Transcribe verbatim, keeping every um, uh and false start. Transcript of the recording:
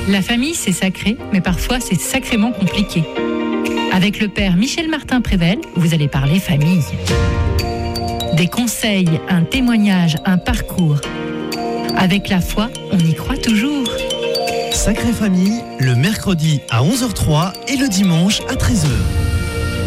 La famille, c'est sacré, mais parfois c'est sacrément compliqué. Avec le père Michel Martin Prével, vous allez parler famille. Des conseils, un témoignage, un parcours. Avec la foi, on y croit toujours. Sacrée Famille, le mercredi à onze heures zéro trois et le dimanche à treize heures.